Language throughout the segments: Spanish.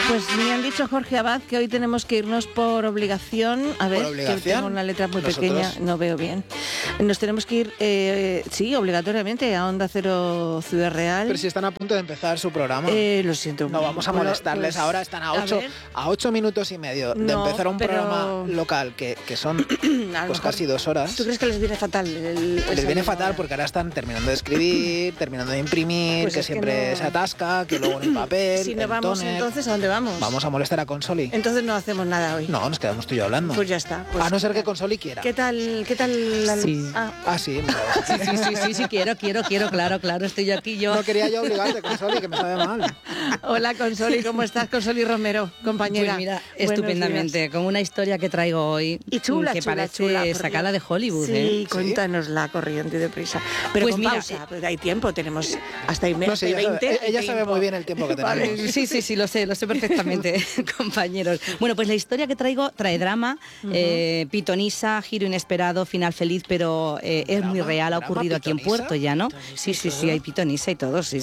Pues me han dicho, Jorge Abad, que hoy tenemos que irnos por obligación. A ver, que tengo una letra muy pequeña, no veo bien. Nos tenemos que ir, sí, obligatoriamente, a Onda Cero Ciudad Real. Pero si están a punto de empezar su programa. Lo siento. No vamos a molestarles pues, ahora, están a 8 minutos y medio de empezar un programa local que son pues casi 2 horas. ¿Tú crees que les viene fatal? Les viene fatal porque ahora están terminando de escribir, terminando de imprimir, pues que siempre se atasca, que luego en el papel. Si no vamos, toner. Entonces, ¿a dónde vamos? Vamos a molestar a Consoli. Entonces no hacemos nada hoy. No, nos quedamos tú y yo hablando. Pues ya está. Pues a no ser que Consoli quiera. ¿Qué tal? Sí. Sí. Sí, quiero, claro, estoy yo aquí, yo. No quería yo obligarte, Consoli, que me sabe mal. Hola, Consoli, ¿cómo estás? Consoli Romero, compañera. Pues mira, estupendamente, con una historia que traigo hoy. Y chula, que chula, parece chula, sacada de Hollywood. Sí, cuéntanosla corriente y deprisa. Pero pues con mira, pausa, pues hay tiempo, tenemos hasta no sé, 20. Ella sabe muy bien el tiempo que tenemos. Vale, sí, lo sé perfectamente, compañeros. Bueno, pues la historia que traigo trae drama, pitonisa, giro inesperado, final feliz, pero es muy real, ha ocurrido aquí en Puerto Llano. Sí, hay pitonisa y todo, sí.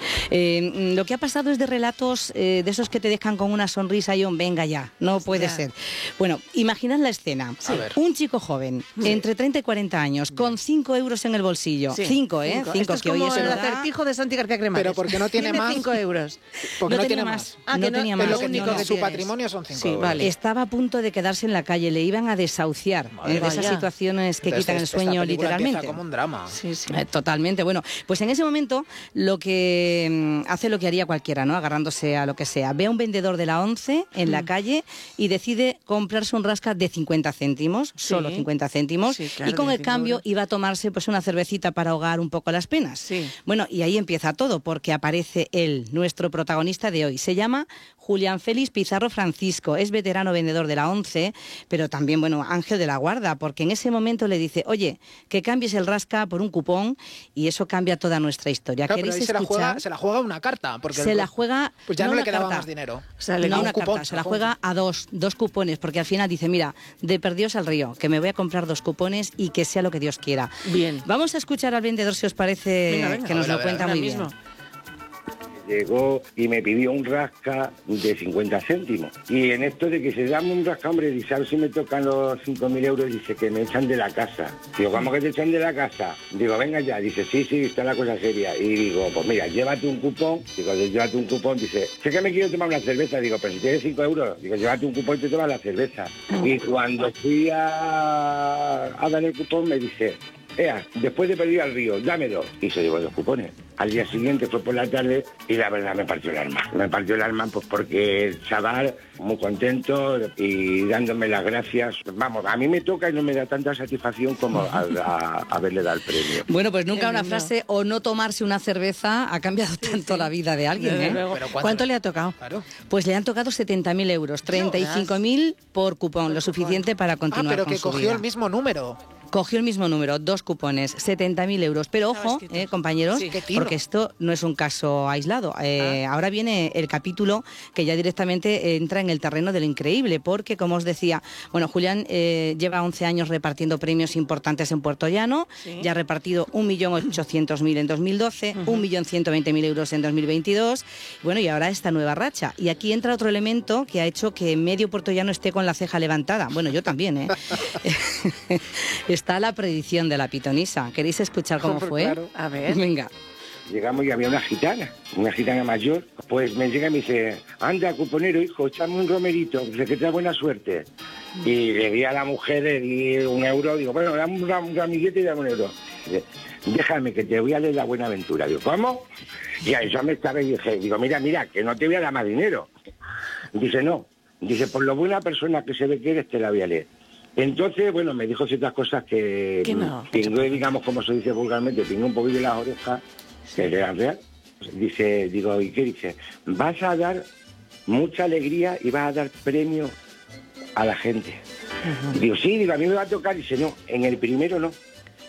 Lo que ha pasado es de relatos de esos que te dejan con una sonrisa y un venga ya, no puede ser. Bueno, imaginad la escena. Un chico joven, entre 30 y 40 años, con 5 euros en el bolsillo. 5, ¿eh? 5, Esto es que como hoy es el acertijo de Santi García Cremades. Pero porque no tiene más. 5 euros. Porque no tiene más. No tenía más. Lo único que su patrimonio son 5 euros. Vale. Estaba a punto de quedarse en la calle, le iban a desahuciar. De esas situaciones que quitan el sueño literalmente. Como un drama. Sí. Totalmente. Bueno, pues en ese momento lo que hace lo que haría cualquiera, ¿no? Agarrándose a lo que sea. Ve a un vendedor de la 11 en la calle y decide comprarse un rasca de 50 céntimos, solo 50 céntimos, claro, y con el cambio iba a tomarse pues una cervecita para ahogar un poco las penas. Sí. Bueno, y ahí empieza todo, porque aparece él, nuestro protagonista de hoy. Se llama Julián Félix Pizarro Francisco, es veterano vendedor de la 11, pero también, bueno, ángel de la guarda, porque en ese momento le dice, oye, que cambies el rasca por un cupón, y eso cambia toda nuestra historia. Claro, ¿Queréis pero ahí escuchar? se la juega una carta. Porque se la juega... Pues ya no le quedaba carta, más dinero. O sea, no una carta, se la juega a dos cupones, porque al final dice, mira, de perdidos al río, que me voy a comprar 2 cupones y que sea lo que Dios quiera. Bien. Vamos a escuchar al vendedor, si os parece, venga, que nos lo cuenta muy bien. Llegó y me pidió un rasca de 50 céntimos. Y en esto de que se llama un rasca, hombre, dice, a ver si me tocan los 5.000 euros, dice que me echan de la casa. Digo, ¿cómo que te echan de la casa? Digo, venga ya. Dice, sí, está la cosa seria. Y digo, pues mira, llévate un cupón. Digo, llévate un cupón. Dice, sé que me quiero tomar una cerveza. Digo, pero si tienes 5 euros. Digo, llévate un cupón y te tomas la cerveza. Y cuando fui a dar el cupón, me dice, después de pedir al río, dámelo. Y se llevó 2 cupones. Al día siguiente fue por la tarde y la verdad me partió el alma. Me partió el alma pues porque el chaval, muy contento y dándome las gracias. Vamos, a mí me toca y no me da tanta satisfacción como a haberle dado el premio. Bueno, pues nunca una frase o no tomarse una cerveza ha cambiado tanto la vida de alguien, ¿eh? Pero ¿cuánto le ha tocado? Claro. Pues le han tocado 70.000 euros, 35.000 por cupón, lo suficiente para continuar pero con que su cogió vida. el mismo número. Cogió el mismo número, 2 cupones, 70.000 euros. Pero ojo, compañeros, porque esto no es un caso aislado. Ahora viene el capítulo que ya directamente entra en el terreno de lo increíble, porque, como os decía, bueno, Julián lleva 11 años repartiendo premios importantes en Puerto Llano, ya ha repartido 1.800.000 en 2012, 1.120.000 euros en 2022, bueno, y ahora esta nueva racha. Y aquí entra otro elemento que ha hecho que medio Puerto Llano esté con la ceja levantada. Bueno, yo también, ¿eh? Está la predicción de la pitonisa. ¿Queréis escuchar cómo fue? Claro. A ver. Venga. Llegamos y había una gitana mayor. Pues me llega y me dice, anda, cuponero, hijo, échame un romerito, que te da buena suerte. Y le di a la mujer, le di 1 euro, digo, bueno, dame un ramillete y dame 1 euro. Dice, déjame que te voy a leer la buena aventura. Digo, ¿cómo? Y a eso me estaba y dije, digo, mira, que no te voy a dar más dinero. Dice, no. Dice, por lo buena persona que se ve que eres, te la voy a leer. Entonces, bueno, me dijo ciertas cosas que pingué, digamos, como se dice vulgarmente, pingué un poquillo las orejas, que eran real. Dice, digo, ¿y qué dice? Vas a dar mucha alegría y vas a dar premio a la gente. Digo, sí, digo, a mí me va a tocar. Dice, no, en el primero no.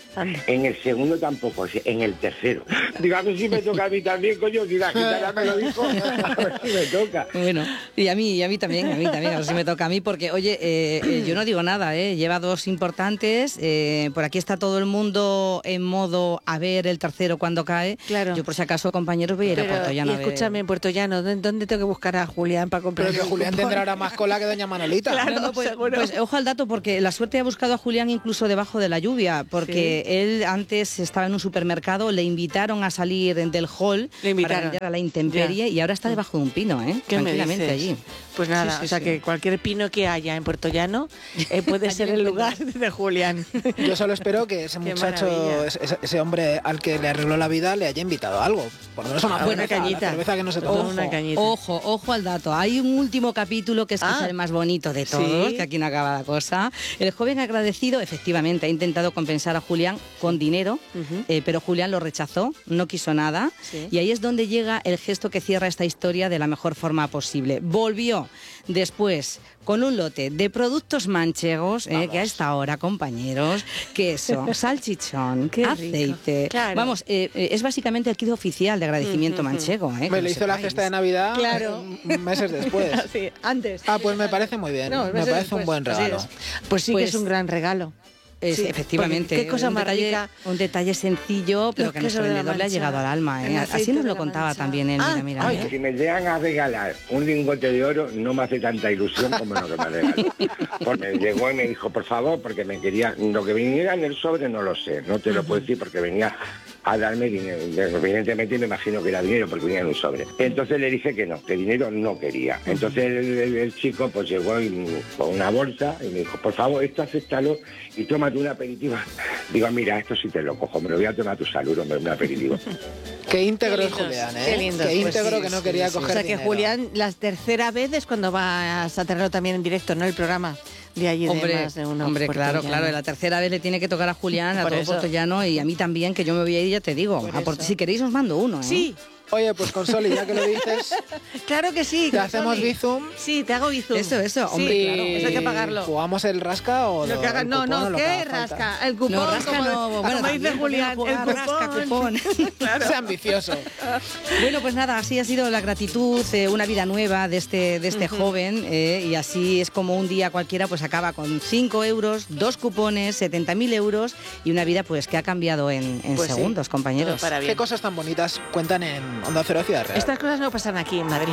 En el segundo tampoco, en el tercero. Digo, a ver si me toca a mí también, coño, si la gitana me lo dijo, a ver si me toca. Bueno, y a mí también, a ver si me toca a mí, porque, oye, yo no digo nada, lleva 2 importantes, por aquí está todo el mundo en modo a ver el tercero cuando cae. Claro. Yo, por si acaso, compañeros, voy a ir a Puerto Llano. Y escúchame, en Puerto Llano, ¿dónde tengo que buscar a Julián para comprar? Pero que Julián tendrá ahora más cola que doña Manolita. Claro, no, pues ojo al dato, porque la suerte ha buscado a Julián incluso debajo de la lluvia, porque él antes estaba en un supermercado, le invitaron a salir del hall para vender a la intemperie y ahora está debajo de un pino, tranquilamente allí. Pues nada, que cualquier pino que haya en Puerto Llano puede ser el lugar de Julián. Yo solo espero que ese muchacho, ese hombre al que le arregló la vida, le haya invitado a algo. Por lo menos una cerveza que no se toma. Ojo al dato. Hay un último capítulo que es quizá el más bonito de todos, que aquí no acaba la cosa. El joven agradecido, efectivamente, ha intentado compensar a Julián con dinero, pero Julián lo rechazó, no quiso nada. Y ahí es donde llega el gesto que cierra esta historia de la mejor forma posible. Volvió después con un lote de productos manchegos, que a esta hora, compañeros, queso, salchichón, aceite. Claro. Vamos, es básicamente el kit oficial de agradecimiento manchego. Me lo hizo la cesta de Navidad meses después. Sí, antes. Pues me parece muy bien. Me parece un buen regalo. Pues sí que es un gran regalo. Efectivamente, qué cosa más rica. Un detalle sencillo, pero que a nuestro vendedor le ha llegado al alma. Así nos lo contaba también él. Mira. Si me llegan a regalar un lingote de oro, no me hace tanta ilusión como lo que me regaló. Porque llegó y me dijo, por favor, porque me quería, lo que viniera en el sobre no lo sé, no te lo puedo decir porque venía a darme dinero. Evidentemente me imagino que era dinero porque venía en un sobre. Entonces le dije que no, que dinero no quería. Entonces el chico pues llegó con una bolsa y me dijo, por favor, esto acéptalo y tómate una aperitiva. Digo, mira, esto sí te lo cojo, me lo voy a tomar a tu salud, hombre, un aperitivo. Qué íntegro es Julián, Qué lindo. Qué íntegro que no quería coger dinero. O sea que Julián, la tercera vez es cuando vas a tenerlo también en directo, ¿no? El programa de allí de más de uno. Hombre, claro. La tercera vez le tiene que tocar a Julián, a todo Puerto Llano y a mí también, que yo me voy a ir, ya te digo. Si queréis os mando uno, Sí. Oye, pues Consoli, ya que lo dices... Claro que sí. ¿Te hacemos Bizum? Sí, te hago Bizum. Eso, hombre, sí, claro. Eso hay que pagarlo. ¿Jugamos el rasca o lo que haga, no, ¿qué rasca? El cupón. No, rasca como dice Julián, el cupón. Claro. Sea ambicioso. Bueno, pues nada, así ha sido la gratitud, una vida nueva de este joven, y así es como un día cualquiera pues acaba con 5 euros, 2 cupones, 70.000 euros y una vida pues que ha cambiado en segundos, compañeros. ¿Qué cosas tan bonitas cuentan en Onda Cero Ciudad Real? Estas cosas no pasan aquí en Madrid.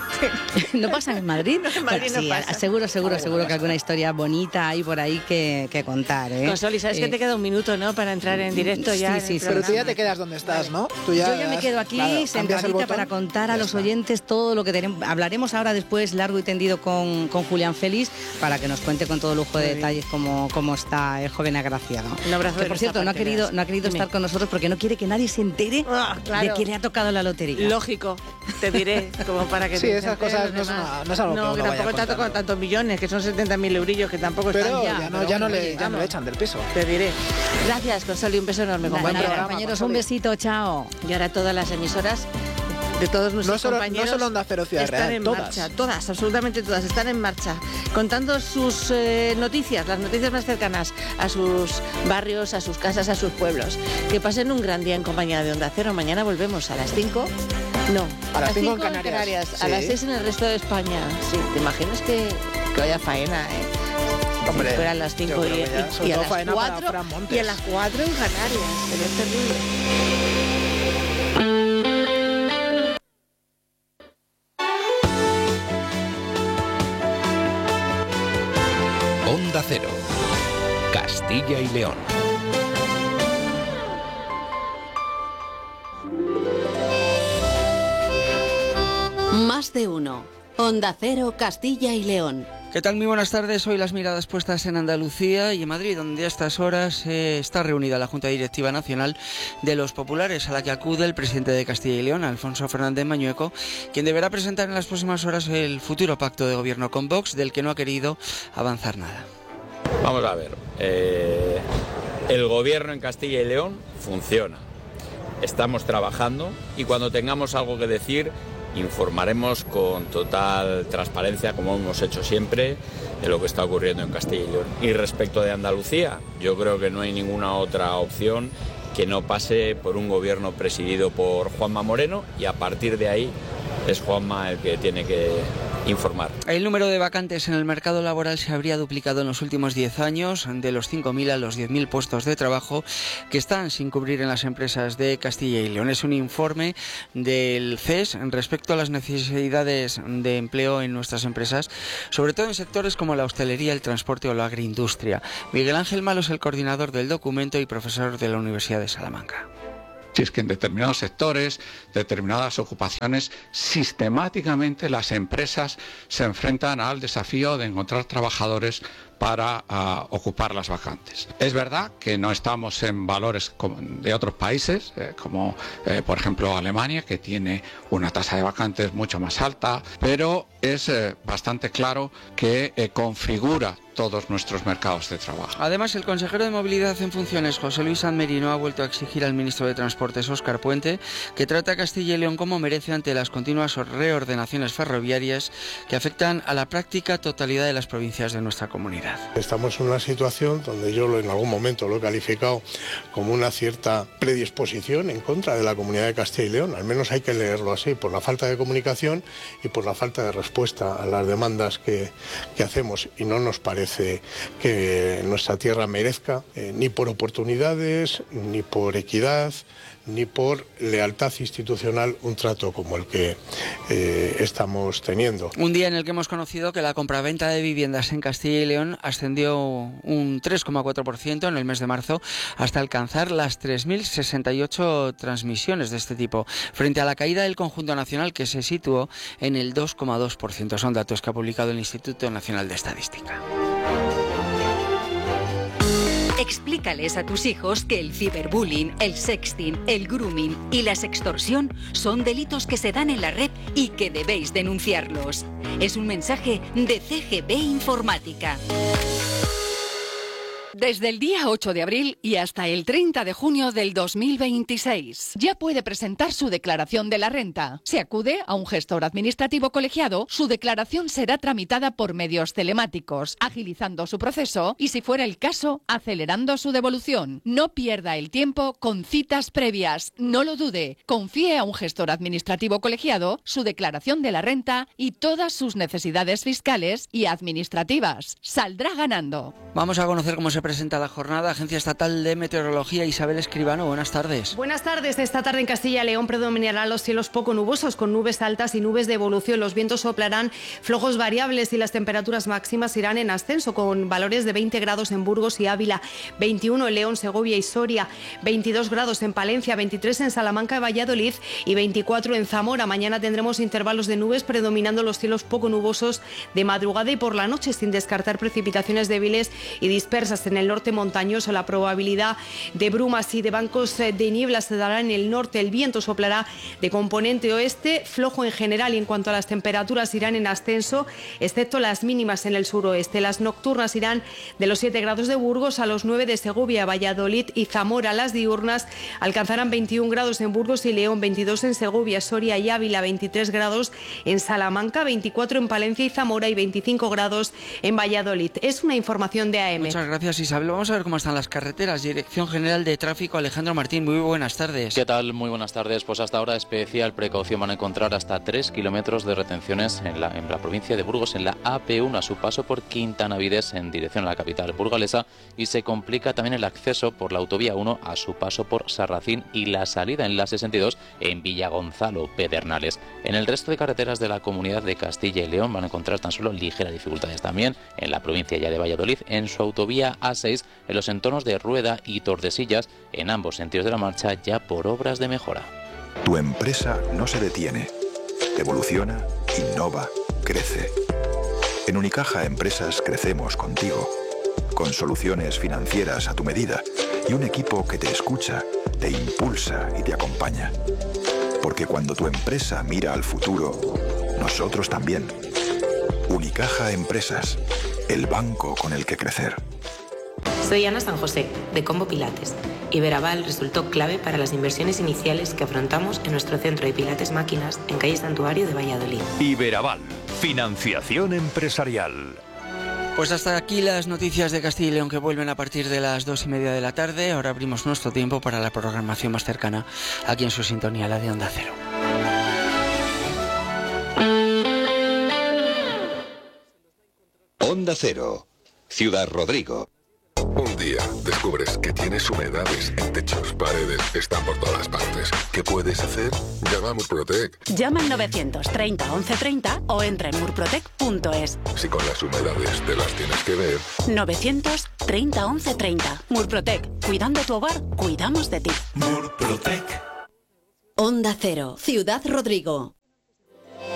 ¿No pasan en Madrid? En Madrid no pasan. Seguro que alguna historia bonita hay por ahí que contar. Consoli, sabes que te queda un minuto, ¿no? Para entrar en directo ya. Sí, pero tú ya te quedas donde estás, ¿no? Yo ya me quedo aquí sentadita para contar a los oyentes todo lo que tenemos. Hablaremos ahora después largo y tendido con Julián Félix para que nos cuente con todo lujo de detalles cómo está el joven agraciado. Un abrazo. Que por cierto no ha querido estar con nosotros porque no quiere que nadie se entere de que le ha tocado la lotería. Lógico, te diré, como para que sí, esas cosas no es algo que tampoco te ha tocado tantos millones, que son 70.000 eurillos, que tampoco pero están ya no le echan del peso. Te diré. Gracias, Consoli, un beso enorme. Compañeros, un besito, chao. Y ahora todas las emisoras de todos nuestros compañeros no solo Onda Cero Ciudad están Real, en marcha, todas, absolutamente todas, están en marcha, contando sus noticias, las noticias más cercanas a sus barrios, a sus casas, a sus pueblos. Que pasen un gran día en compañía de Onda Cero. Mañana volvemos a las 5. No, a las 5 en Canarias. Sí. A las 6 en el resto de España. Sí, ¿te imaginas que vaya faena, Hombre, fuera a las 5 y a las 4 y a las 4 en Canarias. Sería terrible. Onda Cero, Castilla y León. Más de uno. Onda Cero, Castilla y León. ¿Qué tal? Muy buenas tardes. Hoy las miradas puestas en Andalucía y en Madrid, donde a estas horas está reunida la Junta Directiva Nacional de los Populares, a la que acude el presidente de Castilla y León, Alfonso Fernández Mañueco, quien deberá presentar en las próximas horas el futuro pacto de gobierno con Vox, del que no ha querido avanzar nada. Vamos a ver, el gobierno en Castilla y León funciona. Estamos trabajando y cuando tengamos algo que decir informaremos con total transparencia, como hemos hecho siempre, de lo que está ocurriendo en Castilla y León. Y respecto de Andalucía, yo creo que no hay ninguna otra opción que no pase por un gobierno presidido por Juanma Moreno, y a partir de ahí es Juanma el que tiene que informar. El número de vacantes en el mercado laboral se habría duplicado en los últimos 10 años, de los 5.000 a los 10.000 puestos de trabajo que están sin cubrir en las empresas de Castilla y León. Es un informe del CES respecto a las necesidades de empleo en nuestras empresas, sobre todo en sectores como la hostelería, el transporte o la agroindustria. Miguel Ángel Malo es el coordinador del documento y profesor de la Universidad de Salamanca. Si es que en determinados sectores, determinadas ocupaciones, sistemáticamente las empresas se enfrentan al desafío de encontrar trabajadores para ocupar las vacantes. Es verdad que no estamos en valores de otros países, como por ejemplo Alemania, que tiene una tasa de vacantes mucho más alta, pero es bastante claro que configura todos nuestros mercados de trabajo. Además, el consejero de Movilidad en funciones, José Luis Sanz Merino, ha vuelto a exigir al ministro de Transportes, Óscar Puente, que trate a Castilla y León como merece ante las continuas reordenaciones ferroviarias que afectan a la práctica totalidad de las provincias de nuestra comunidad. Estamos en una situación donde yo en algún momento lo he calificado como una cierta predisposición en contra de la comunidad de Castilla y León, al menos hay que leerlo así, por la falta de comunicación y por la falta de respuesta a las demandas que hacemos, y no nos parece que nuestra tierra merezca ni por oportunidades, ni por equidad, ni por lealtad institucional un trato como el que estamos teniendo. Un día en el que hemos conocido que la compraventa de viviendas en Castilla y León ascendió un 3,4% en el mes de marzo hasta alcanzar las 3.068 transmisiones de este tipo, frente a la caída del conjunto nacional que se situó en el 2,2%. Son datos que ha publicado el Instituto Nacional de Estadística. Explícales a tus hijos que el ciberbullying, el sexting, el grooming y la sextorsión son delitos que se dan en la red y que debéis denunciarlos. Es un mensaje de CGB Informática. Desde el día 8 de abril y hasta el 30 de junio del 2026. Ya puede presentar su declaración de la renta. Si acude a un gestor administrativo colegiado, su declaración será tramitada por medios telemáticos, agilizando su proceso y, si fuera el caso, acelerando su devolución. No pierda el tiempo con citas previas. No lo dude. Confíe a un gestor administrativo colegiado su declaración de la renta y todas sus necesidades fiscales y administrativas. Saldrá ganando. Vamos a conocer cómo se presenta la jornada. Agencia Estatal de Meteorología, Isabel Escribano, buenas tardes. Buenas tardes. Esta tarde en Castilla y León predominarán los cielos poco nubosos, con nubes altas y nubes de evolución. Los vientos soplarán flojos variables y las temperaturas máximas irán en ascenso, con valores de 20 grados en Burgos y Ávila, 21 en León, Segovia y Soria, 22 grados en Palencia, 23 en Salamanca y Valladolid y 24 en Zamora. Mañana tendremos intervalos de nubes predominando los cielos poco nubosos de madrugada y por la noche, sin descartar precipitaciones débiles y dispersas en el norte montañoso. La probabilidad de brumas y de bancos de niebla se dará en el norte. El viento soplará de componente oeste, flojo en general, y en cuanto a las temperaturas irán en ascenso, excepto las mínimas en el suroeste. Las nocturnas irán de los 7 grados de Burgos a los 9 de Segovia, Valladolid y Zamora. Las diurnas alcanzarán 21 grados en Burgos y León, 22 en Segovia, Soria y Ávila, 23 grados en Salamanca, 24 en Palencia y Zamora y 25 grados en Valladolid. Es una información de AM. Muchas gracias, Isabel. Vamos a ver cómo están las carreteras. Dirección General de Tráfico, Alejandro Martín, muy buenas tardes. ¿Qué tal? Muy buenas tardes. Pues hasta ahora especial precaución. Van a encontrar hasta 3 kilómetros de retenciones en la provincia de Burgos, en la AP1 a su paso por Quintanavides en dirección a la capital burgalesa, y se complica también el acceso por la autovía 1 a su paso por Sarracín y la salida en la 62 en Villagonzalo, Pedernales. En el resto de carreteras de la comunidad de Castilla y León van a encontrar tan solo ligeras dificultades también en la provincia ya de Valladolid, en su autovía A6, en los entornos de Rueda y Tordesillas, en ambos sentidos de la marcha ya por obras de mejora. Tu empresa no se detiene, evoluciona, innova, crece. En Unicaja Empresas crecemos contigo, con soluciones financieras a tu medida y un equipo que te escucha, te impulsa y te acompaña. Porque cuando tu empresa mira al futuro, nosotros también. Unicaja Empresas, el banco con el que crecer. Soy Ana San José, de Combo Pilates. Iberaval resultó clave para las inversiones iniciales que afrontamos en nuestro centro de Pilates Máquinas en calle Santuario de Valladolid. Iberaval, financiación empresarial. Pues hasta aquí las noticias de Castilla y León, que vuelven a partir de las 2:30 de la tarde. Ahora abrimos nuestro tiempo para la programación más cercana aquí en su sintonía, la de Onda Cero. Onda Cero, Ciudad Rodrigo. Un día descubres que tienes humedades en techos, paredes, están por todas partes. ¿Qué puedes hacer? Llama a Murprotec. Llama al 930 1130 o entra en murprotec.es. Si con las humedades te las tienes que ver. 930 1130. Murprotec. Cuidando tu hogar, cuidamos de ti. Murprotec. Onda Cero, Ciudad Rodrigo.